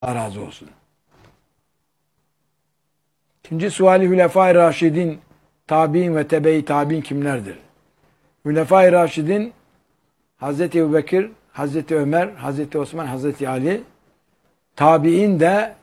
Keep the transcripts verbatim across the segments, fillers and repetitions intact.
Allah razı olsun. İkinci suali Hülefai Raşidin, tabi'in ve tebe-i tabi'in kimlerdir? Hülefai Raşidin Hazreti Ebubekir, Hazreti Ömer, Hazreti Osman, Hazreti Ali, tabi'in de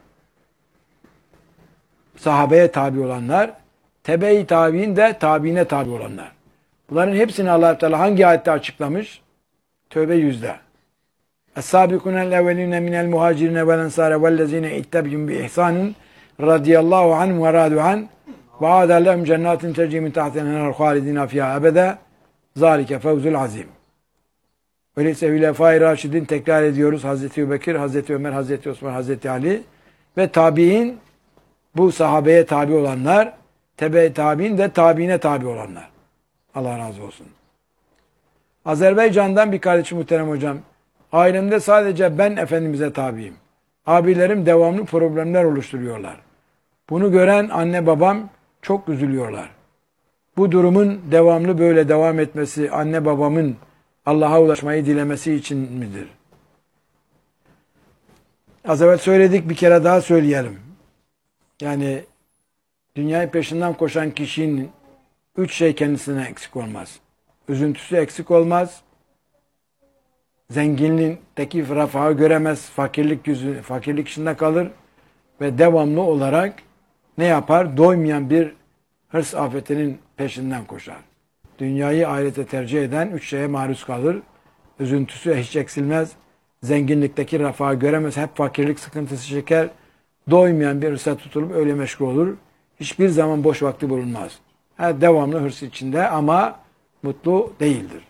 sahabeye tabi olanlar, tebe-i tabi'in de tabi'ine tabi olanlar. Bunların hepsini Allah Teala hangi ayette açıklamış? Tövbe yüzde. Es-sabikunel evveline minel muhacirine vel ensare vellezine ittebiyum bi ihsanin radiyallahu anhum ve radu an ve adallahum cennetin tecri min tahtiha enhar halidina fiha ebede zalike fevzul azim. Öyleyse Hülefai Raşidin tekrar ediyoruz. Hazreti Ebubekir, Hazreti Ömer, Hazreti Osman, Hazreti Ali ve tabi'in, bu sahabeye tabi olanlar, tebe-i tabi'in de tabi'ine tabi olanlar. Allah razı olsun. Azerbaycan'dan bir kardeşim muhterem hocam. Ailemde sadece ben Efendimiz'e tabiyim. Abilerim devamlı problemler oluşturuyorlar. Bunu gören anne babam çok üzülüyorlar. Bu durumun devamlı böyle devam etmesi anne babamın Allah'a ulaşmayı dilemesi için midir? Az evvel söyledik, bir kere daha söyleyelim. Yani dünyayı peşinden koşan kişinin üç şey kendisine eksik olmaz. Üzüntüsü eksik olmaz. Zenginlikteki refahı göremez. Fakirlik yüzü, fakirlik içinde kalır. Ve devamlı olarak ne yapar? Doymayan bir hırs afetinin peşinden koşar. Dünyayı ahirete tercih eden üç şeye maruz kalır. Üzüntüsü hiç eksilmez. Zenginlikteki refahı göremez. Hep fakirlik sıkıntısı çeker. Doymayan bir hırsa tutulup öyle meşgul olur. Hiçbir zaman boş vakti bulunmaz. Her devamlı hırs içinde ama mutlu değildir.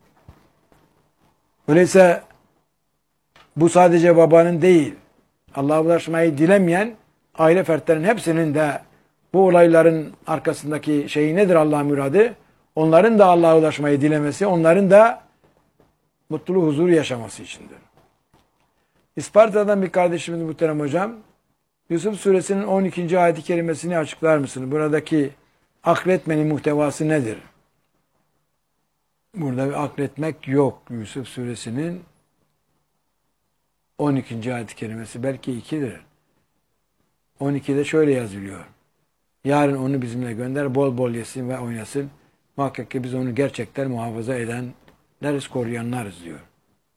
Öyleyse bu sadece babanın değil, Allah'a ulaşmayı dilemeyen aile fertlerinin hepsinin de bu olayların arkasındaki şey nedir Allah'ın muradı? Onların da Allah'a ulaşmayı dilemesi, onların da mutlu, huzur yaşaması içindir. İsparta'dan bir kardeşimiz muhterem hocam, Yusuf suresinin on ikinci ayet-i kerimesini açıklar mısınız? Buradaki akletmenin muhtevası nedir? Burada bir akletmek yok. Yusuf suresinin on ikinci ayet-i kerimesi belki ikidir. on ikide şöyle yazılıyor. Yarın onu bizimle gönder, bol bol yesin ve oynasın. Muhakkak ki biz onu gerçekten muhafaza edenleriz, koruyanlarız diyor.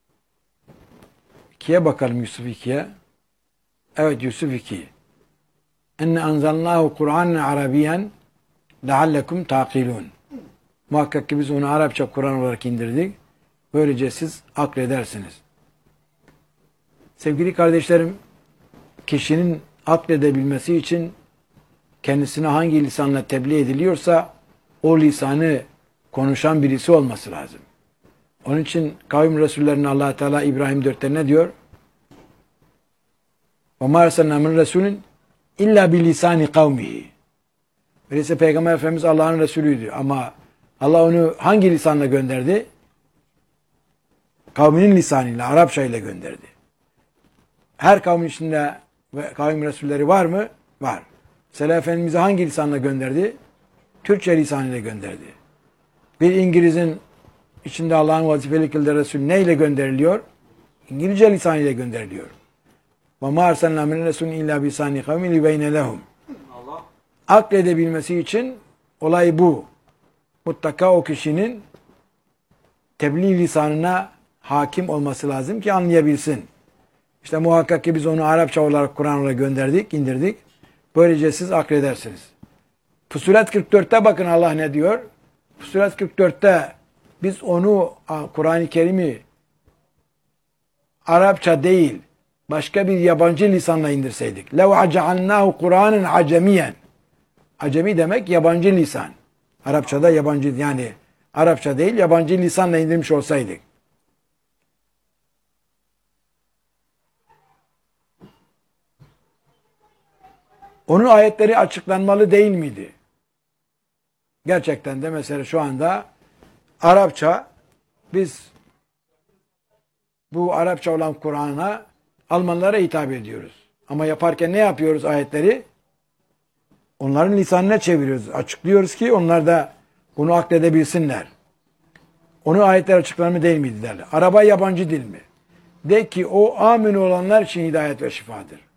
ikiye bakalım, Yusuf ikiye. Evet, Yusuf iki. Enne anzalnahu Kur'anen Arabiyen leallekum taqilun. Muhakkak ki biz onu Arapça Kur'an olarak indirdik. Böylece siz akledersiniz. Sevgili kardeşlerim, kişinin akledebilmesi için kendisine hangi lisanla tebliğ ediliyorsa o lisanı konuşan birisi olması lazım. Onun için kavim Resullerine Allah Teala İbrahim dörtte ne diyor? وَمَا اَرْسَلْنَا مِنْ رَسُولٍ اِلَّا بِلِسَانِ قَوْمِهِ. Öyleyse Peygamber Efendimiz Allah'ın Resulüydü ama Allah onu hangi lisanla gönderdi? Kavminin lisanıyla, Arapça ile gönderdi. Her kavmin içinde ve kavim Resulleri var mı? Var. Mesela Efendimiz'i hangi lisanla gönderdi? Türkçe lisanıyla gönderdi. Bir İngiliz'in içinde Allah'ın vazifeli kıldığı Resul neyle gönderiliyor? İngilizce lisanıyla gönderiliyor. وَمَا اَرْسَلْنَا مِنْ رَسُولٍ اِلَّا بِسَانِ قَوْمٍ لِبَيْنَ لَهُمْ. Akledebilmesi için olay bu. Mutlaka o kişinin tebliğ lisanına hakim olması lazım ki anlayabilsin. İşte muhakkak ki biz onu Arapça olarak Kur'an olarak gönderdik, indirdik. Böylece siz akledersiniz. Fussilet kırk dörtte bakın Allah ne diyor? Fussilet kırk dörtte biz onu, Kur'an-ı Kerim'i Arapça değil, başka bir yabancı lisanla indirseydik. لَوْ عَجَعَلْنَاهُ قُرْآنًا عَجَمِيًا. Acemi demek yabancı lisan. Arapçada yabancı, yani Arapça değil yabancı lisanla indirmiş olsaydık. Onun ayetleri açıklanmalı değil miydi? Gerçekten de mesela şu anda Arapça, biz bu Arapça olan Kur'an'a Almanlara hitap ediyoruz. Ama yaparken ne yapıyoruz ayetleri? Onların lisanına çeviriyoruz. Açıklıyoruz ki onlar da bunu akledebilsinler. Onun ayetler açıklanma değil miydi derler. Araba yabancı dil mi? De ki o amin olanlar için hidayet ve şifadır.